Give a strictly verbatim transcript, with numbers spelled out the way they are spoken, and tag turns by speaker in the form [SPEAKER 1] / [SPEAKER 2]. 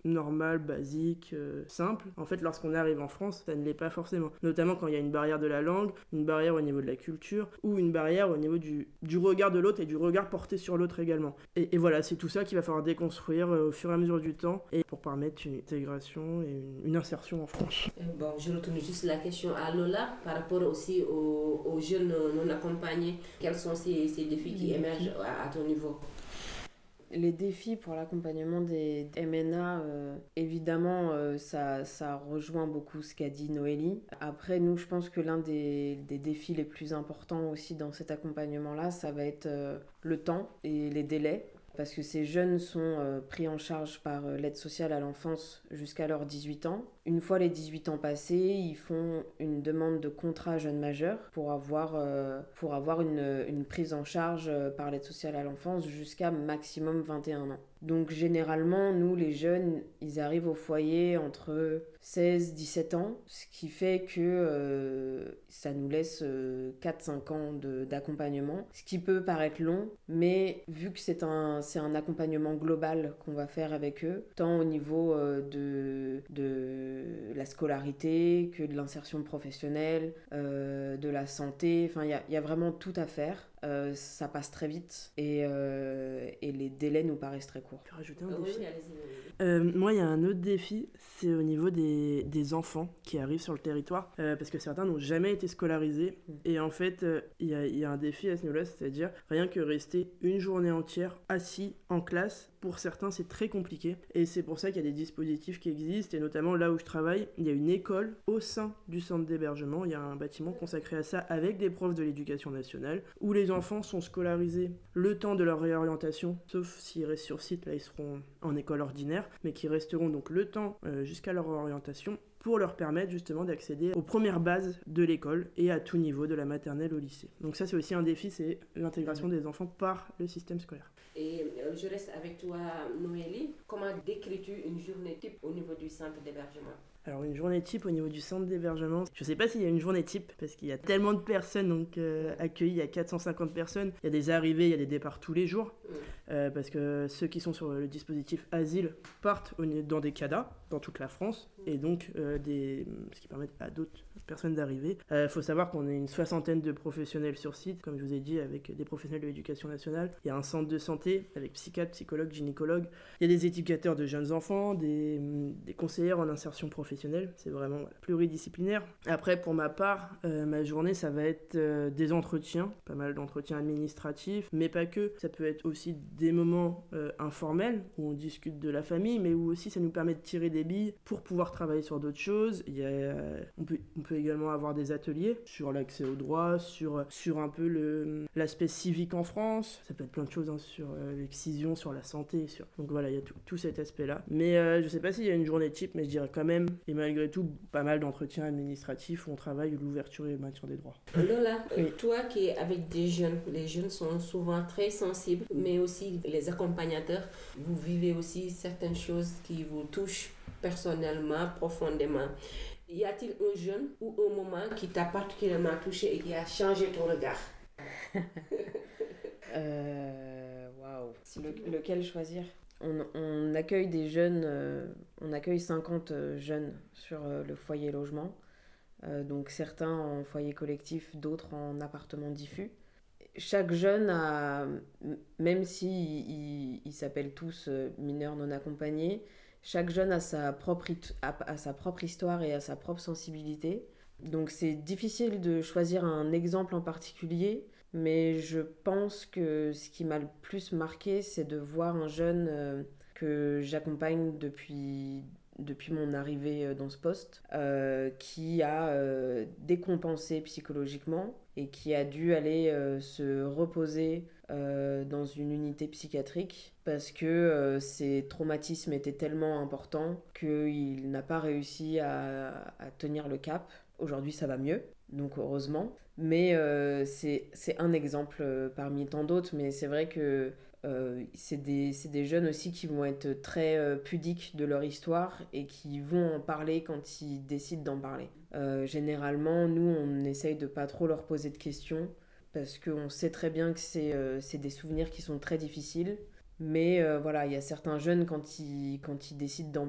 [SPEAKER 1] normal, basique, euh, simple. En fait, lorsqu'on arrive en France, ça ne l'est pas forcément. Notamment quand il y a une barrière de la langue, une barrière au niveau de la culture, ou une barrière au niveau du, du regard de l'autre et du regard porté sur l'autre également. Et, et voilà, c'est tout ça qu'il va falloir déconstruire euh, au fur et à mesure du temps, et pour permettre une intégration et une, une insertion en France.
[SPEAKER 2] Bon, je retourne juste la question à Lola, par rapport aussi aux, aux jeunes non accompagnés. Quels sont ces, ces défis qui émergent à, à ton niveau ?
[SPEAKER 3] Les défis pour l'accompagnement des M N A, euh, évidemment, euh, ça, ça rejoint beaucoup ce qu'a dit Noélie. Après, nous, je pense que l'un des, des défis les plus importants aussi dans cet accompagnement-là, ça va être euh, le temps et les délais. Parce que ces jeunes sont euh, pris en charge par euh, l'aide sociale à l'enfance jusqu'à leurs dix-huit ans. Une fois les dix-huit ans passés, ils font une demande de contrat jeune majeur pour avoir, euh, pour avoir une, une prise en charge euh, par l'aide sociale à l'enfance jusqu'à maximum vingt et un ans. Donc généralement, nous les jeunes, ils arrivent au foyer entre seize et dix-sept ans, ce qui fait que euh, ça nous laisse euh, quatre à cinq ans de, d'accompagnement, ce qui peut paraître long, mais vu que c'est un, c'est un accompagnement global qu'on va faire avec eux, tant au niveau euh, de, de la scolarité que de l'insertion professionnelle, euh, de la santé, enfin il y a, y a vraiment tout à faire. Euh, ça passe très vite et, euh, et les délais nous paraissent très courts.
[SPEAKER 1] Je peux rajouter un
[SPEAKER 2] Oui,
[SPEAKER 1] défi.
[SPEAKER 2] allez-y.
[SPEAKER 1] Euh, moi, il y a un autre défi, c'est au niveau des, des enfants qui arrivent sur le territoire, euh, parce que certains n'ont jamais été scolarisés. Mmh. Et en fait, euh, il y a, y a un défi à ce niveau-là, c'est-à-dire rien que rester une journée entière assis en classe. Pour certains, c'est très compliqué. Et c'est pour ça qu'il y a des dispositifs qui existent. Et notamment là où je travaille, il y a une école au sein du centre d'hébergement. Il y a un bâtiment consacré à ça avec des profs de l'éducation nationale, où les enfants sont scolarisés le temps de leur réorientation, sauf s'ils restent sur site, là ils seront en école ordinaire, mais qui resteront donc le temps euh, jusqu'à leur orientation pour leur permettre justement d'accéder aux premières bases de l'école et à tout niveau, de la maternelle au lycée. Donc ça c'est aussi un défi, c'est l'intégration des enfants par le système scolaire.
[SPEAKER 2] Et euh, je reste avec toi Noélie. Comment décris-tu une journée type au niveau du centre d'hébergement ?
[SPEAKER 1] Alors une journée type au niveau du centre d'hébergement, je sais pas s'il y a une journée type parce qu'il y a tellement de personnes donc euh, accueillies, il y a quatre cent cinquante personnes, il y a des arrivées, il y a des départs tous les jours mmh. euh, parce que ceux qui sont sur le dispositif asile partent dans des C A D A dans toute la France mmh. et donc euh, des, ce qui permet à d'autres personnes d'arriver. Il euh, faut savoir qu'on est une soixantaine de professionnels sur site, comme je vous ai dit, avec des professionnels de l'éducation nationale. Il y a un centre de santé avec psychiatre, psychologue, gynécologue. Il y a des éducateurs de jeunes enfants, des, des conseillères en insertion professionnelle. C'est vraiment voilà, pluridisciplinaire. Après, pour ma part, euh, ma journée, ça va être euh, des entretiens, pas mal d'entretiens administratifs, mais pas que. Ça peut être aussi des moments euh, informels où on discute de la famille, mais où aussi ça nous permet de tirer des billes pour pouvoir travailler sur d'autres choses. Il y a, euh, on, peut, on peut également avoir des ateliers sur l'accès aux droits, sur, sur un peu le, l'aspect civique en France. Ça peut être plein de choses hein, sur euh, l'excision, sur la santé. Sur... Donc voilà, il y a tout, tout cet aspect-là. Mais euh, je sais pas s'il y a une journée type, mais je dirais quand même et malgré tout, pas mal d'entretiens administratifs où on travaille l'ouverture et le maintien des droits.
[SPEAKER 2] Lola, oui. Toi qui es avec des jeunes, les jeunes sont souvent très sensibles, mais aussi les accompagnateurs, vous vivez aussi certaines choses qui vous touchent personnellement, profondément. Y a-t-il un jeune ou un moment qui t'a particulièrement touché et qui a changé ton regard ?
[SPEAKER 3] euh, Waouh. Le, lequel choisir ? On, on accueille des jeunes, euh, on accueille cinquante jeunes sur euh, le foyer logement, euh, donc certains en foyer collectif, d'autres en appartement diffus. Chaque jeune a, même s'ils si ils s'appellent tous mineurs non accompagnés, chaque jeune a sa propre, a, a sa propre histoire et a sa propre sensibilité. Donc c'est difficile de choisir un exemple en particulier, mais je pense que ce qui m'a le plus marqué, c'est de voir un jeune euh, que j'accompagne depuis, depuis mon arrivée dans ce poste, euh, qui a euh, décompensé psychologiquement et qui a dû aller euh, se reposer euh, dans une unité psychiatrique parce que euh, ses traumatismes étaient tellement importants qu'il n'a pas réussi à, à tenir le cap. Aujourd'hui, ça va mieux, donc heureusement. Mais euh, c'est, c'est un exemple euh, parmi tant d'autres. Mais c'est vrai que euh, c'est, des, c'est des jeunes aussi qui vont être très euh, pudiques de leur histoire et qui vont en parler quand ils décident d'en parler. Euh, généralement, nous, on essaye de pas trop leur poser de questions parce qu'on sait très bien que c'est, euh, c'est des souvenirs qui sont très difficiles. Mais euh, voilà, il y a certains jeunes, quand ils, quand ils décident d'en